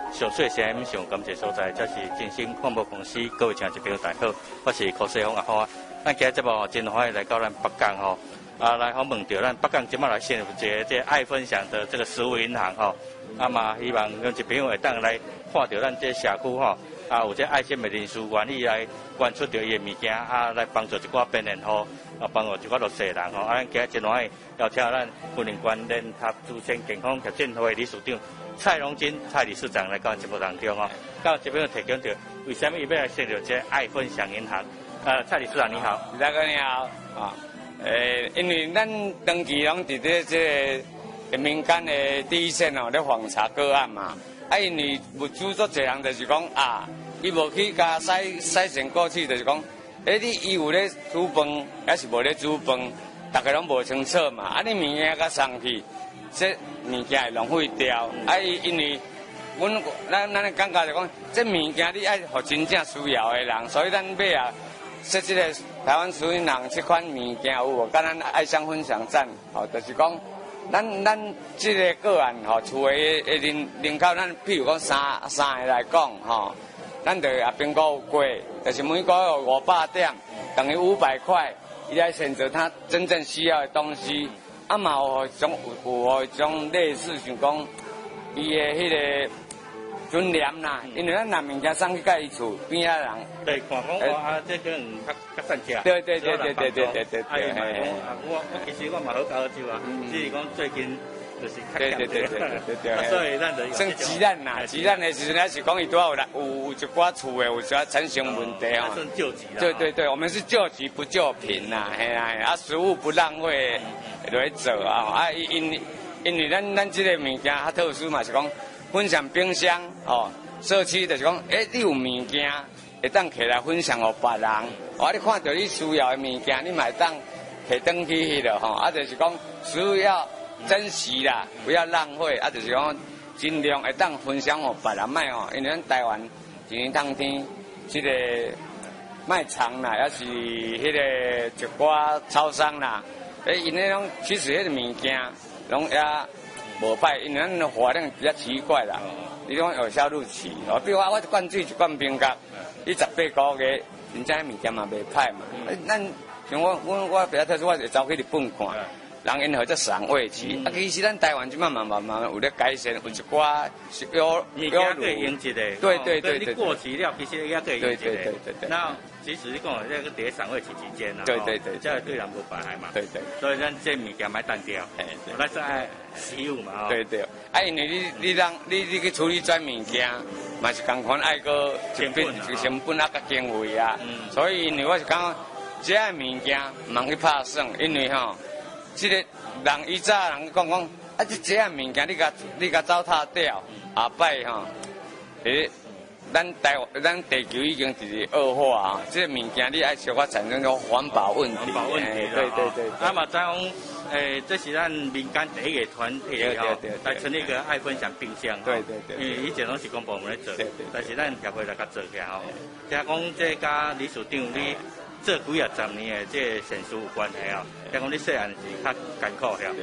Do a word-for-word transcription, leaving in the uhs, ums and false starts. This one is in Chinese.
上水县上感谢所在，这是振兴广播公司各位听众朋友大家好，我是柯世峰阿花。咱今日节目吼真欢喜来到咱北港吼，啊来访问到咱北港今麦来先有一个这爱分享的这个食物银行吼，啊嘛希望有一朋友会当来看到咱这社区吼，啊有这爱心的人士愿意来捐出着伊的物件，啊来帮助一寡病人吼，啊帮助一寡弱势人吼，啊咱今日真欢喜邀请咱婚姻关联合祖先健康协进会理事长。蔡荣金蔡理事长来到节目当中哦，到这边提供到为什么伊要来设立这爱分享银行？呃，蔡理事长你好， 大家你好啊。诶，因为咱长期拢伫咧这个民间的第一线哦，咧访查个案嘛。啊，因为物主做侪人就是讲啊，伊无去甲洗洗身过去，就是讲，诶，你伊有咧煮饭，还是无咧煮饭，大家拢无清楚嘛。啊，你物件甲送去。这物件会浪费掉，啊！因为阮咱咱的感觉就讲，这物件你爱互真正需要的人，所以咱买啊，说这个台湾属银行这款物件有无？甲咱爱乡分享站，吼、哦，就是讲，咱咱这个个案吼，厝的的人人口，咱譬如讲三三个来讲，吼、哦，咱就也评估过，就是每个月五百点，等于五百块，伊来选择他真正需要的东西。啊嘛有种有有种类似像讲，伊的迄个尊严啦，因为咱拿物件送去甲伊厝边仔人， 对，看讲哇啊，这个较较善食， 对对对对对对对对哎呀，我我其实我嘛好搞得住啊，只是讲最近就是较对对对对对对， 所以咱就算鸡蛋啦，鸡蛋的时阵是讲伊多少有有一寡厝的有啥产生问题哦， 算救急啦， 对对对，我们是救急不救贫啦，嘿啦，啊食物不浪费。来做啊！啊，因因为咱咱这个物件较特殊嘛，是讲分享冰箱哦，社区就是讲，诶、欸，你有物件会当摕来分享给别人，哦，你看到你需要的物件，你嘛会当摕转去迄落吼，啊，就是讲需要珍惜啦，不要浪费，啊，就是讲尽量会当分享给别人卖哦，因为咱台湾一年当天这个卖场啦，也是迄个一寡超商啦。诶，因迄种其实迄个物件，拢也无歹，因为咱的活量比较奇怪啦。你讲有效入期，哦，比如话我一罐水一罐冰角，伊十八个月，真正物件嘛袂歹嘛。咱像我我我比较特殊，我会走去日本看，人因号做赏味期。啊，其实咱台湾即慢慢慢慢有咧改善，有一寡有物件可以用一个， 对对对对， 你过期了，其实也可以用一个。 对对对对对。 那其实你讲这个伫赏味期期间啊， 对对对， 这对人无妨害嘛。 对对。 所以咱这物件买单掉，咱是爱实用嘛。 对对。啊，因为你你让你你去处理这物件，嘛是共款爱个成本、成本啊个经费啊。嗯。所以因为我是讲，这个物件唔通去拍算，因为吼，这个人以早人讲讲，啊，这这个物件你甲你甲糟蹋掉，下摆吼，诶。咱台咱地球已经是恶化啊！这个物件你爱小可产生个环保问题。 环保问题对对对。 啊嘛，再讲，诶，这是咱民间第一个团体哦，来成立一个爱分享冰箱。 对对对。 因为以前拢是公部门咧做， 对对。 但是咱协会来甲做起来吼。听讲这甲理事长你做几啊十年的这个善事有关系哦。听讲你细汉是较艰苦遐。